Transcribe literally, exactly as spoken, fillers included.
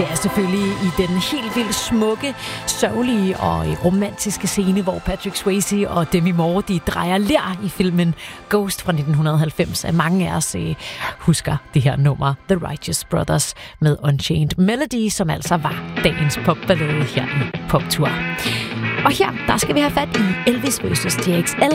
Det er selvfølgelig i den helt vildt smukke, sørgelige og romantiske scene, hvor Patrick Swayze og Demi Moore, de drejer ler i filmen Ghost fra nitten halvfems, at mange af os øh, husker det her nummer, The Righteous Brothers med Unchained Melody, som altså var dagens popballade her i Poptour. Og her, der skal vi have fat i Elvis versus. D X L